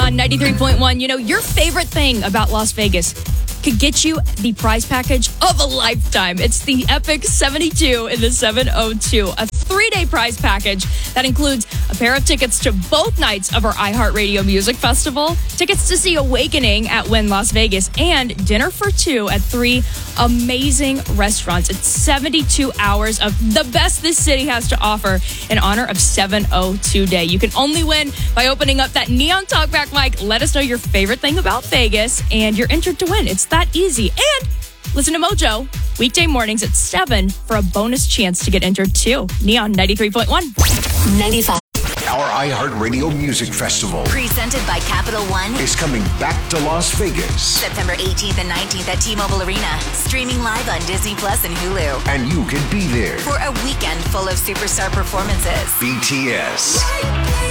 Neon 93.1. You know, your favorite thing about Las Vegas could get you the prize package of a lifetime. It's the Epic 72 in the 702, a 3-day prize package that includes a pair of tickets to both nights of our iHeartRadio Music Festival, tickets to see Awakening at Wynn Las Vegas, and dinner for two at 3 amazing restaurants. It's 72 hours of the best this city has to offer in honor of 702 Day. You can only win by opening up that Neon Talkback mic. Let us know your favorite thing about Vegas, and you're entered to win. It's that easy. And listen to Mojo weekday mornings at 7 for a bonus chance to get entered too. Neon 93.1. 95. Our iHeartRadio Music Festival, Presented by Capital One, is coming back to Las Vegas. September 18th and 19th at T-Mobile Arena. Streaming live on Disney Plus and Hulu. And you can be there. For a weekend full of superstar performances. BTS,